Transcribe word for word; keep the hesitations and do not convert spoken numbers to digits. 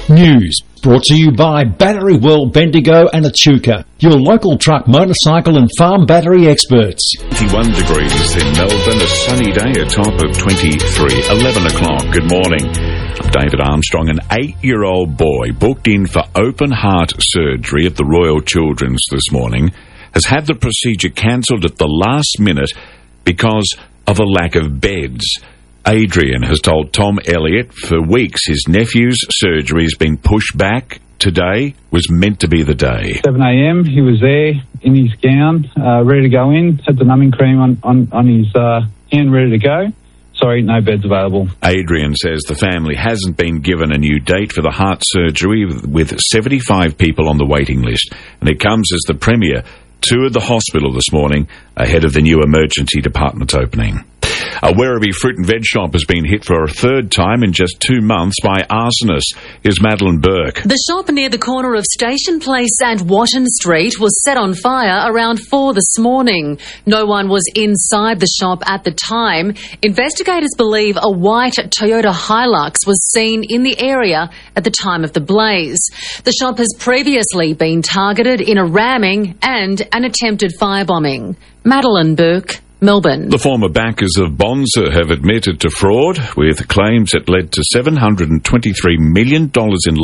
News brought to you by Battery World, Bendigo and Echuca, your local truck, motorcycle and farm battery experts. twenty-one degrees in Melbourne, a sunny day, a top of twenty-three, eleven o'clock. Good morning. I'm David Armstrong. An eight-year-old boy booked in for open heart surgery at the Royal Children's this morning has had the procedure cancelled at the last minute because of a lack of beds. Adrian has told Tom Elliott for weeks his nephew's surgery has been pushed back. Today was meant to be the day. seven a.m. he was there in his gown, uh, ready to go in, had the numbing cream on, on, on his uh, hand ready to go. Sorry, no beds available. Adrian says the family hasn't been given a new date for the heart surgery, with seventy-five people on the waiting list. And it comes as the Premier toured the hospital this morning ahead of the new emergency department opening. A Werribee fruit and veg shop has been hit for a third time in just two months by arsonists. Here's Madeline Burke. The shop near the corner of Station Place and Watton Street was set on fire around four this morning. No one was inside the shop at the time. Investigators believe a white Toyota Hilux was seen in the area at the time of the blaze. The shop has previously been targeted in a ramming and an attempted firebombing. Madeline Burke, Melbourne. The former backers of Bonza have admitted to fraud, with claims that led to seven hundred twenty-three million dollars in